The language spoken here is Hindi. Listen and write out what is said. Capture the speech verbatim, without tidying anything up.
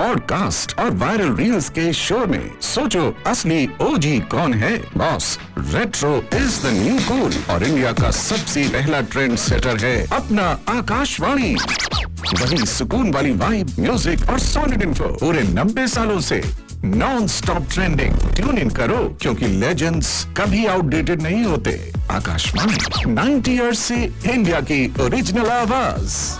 पॉडकास्ट और वायरल रील्स के शो में सोचो असली ओजी कौन है। Boss, retro is the new cool और इंडिया का सबसे पहला ट्रेंड सेटर है अपना आकाशवाणी। वही सुकून वाली वाइब, म्यूजिक और सॉलिड इन्फो पूरे नब्बे सालों से non stop trending. Tune in करो क्योंकि लेजेंड्स कभी आउटडेटेड नहीं होते। आकाशवाणी, नाइंटी इयर्स से इंडिया की ओरिजिनल आवाज।